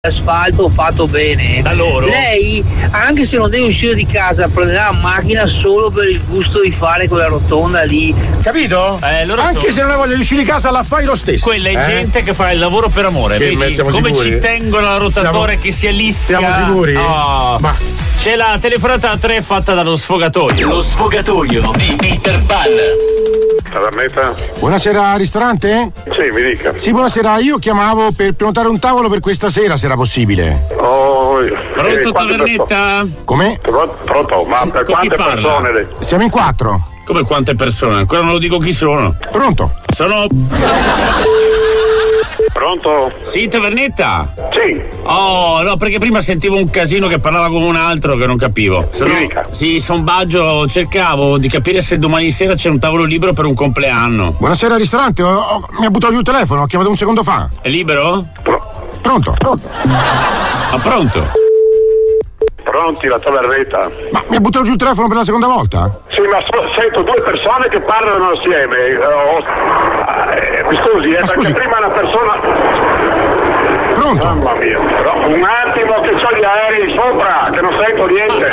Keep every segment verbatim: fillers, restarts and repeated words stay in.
asfalto fatto bene. Da loro? Lei, anche se non deve uscire di casa, prenderà la macchina solo per il gusto di fare quella rotonda lì. Capito? Eh, loro anche sono... se non hai voglia di uscire di casa, la fai lo stesso. Quella è eh? gente che fa il lavoro per amore. Che Vedi siamo come sicuri? ci tengono al rotatore, siamo, che sia lissia. Siamo sicuri? Oh. Ma c'è la telefonata a tre fatta dallo sfogatoio. Lo sfogatoio di Peter Pan. Tavernetta? Buonasera, ristorante? Sì, mi dica. Sì, buonasera, io chiamavo per prenotare un tavolo per questa sera, se era possibile. Oh, Pronto, eh, tavernetta? Come? Pronto, pronto, ma Sì, per con chi quante parla? persone? Le... Siamo in quattro. Come quante persone? Ancora non lo dico chi sono. Pronto? Sono... Pronto? Sì, tavernetta? Sì. Oh, no, perché prima sentivo un casino che parlava come un altro che non capivo. Sono... Mi dica. Sì, son Baggio, cercavo di capire se domani sera c'è un tavolo libero per un compleanno. Buonasera, ristorante, ho- ho- mi ha buttato giù il telefono, ho chiamato un secondo fa. È libero? Pro- Pronto? Ma pronto? Pronti, la tavernetta? Ma mi ha buttato giù il telefono per la seconda volta? Sì, ma so- sento due persone che parlano assieme. Eh, oh, eh, mi scusi, eh, Ma perché scusi. prima una persona... Pronto? Mamma mia, però un attimo che c'ho gli aerei sopra, che non sento niente.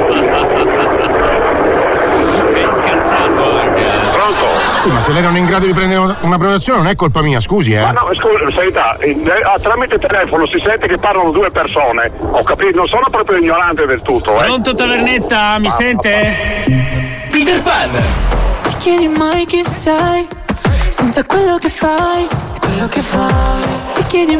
È incazzato anche. Pronto? Sì, ma se lei non è in grado di prendere una prenotazione non è colpa mia, scusi, eh? Ma no, scusi, senta, eh, ah, tramite telefono si sente che parlano due persone. Ho capito, non sono proprio ignorante del tutto, eh. Pronto, tavernetta? Mi sente? Peter Pan. Ti chiedi mai chi sei, senza quello che fai, quello che fai. Ti chiedi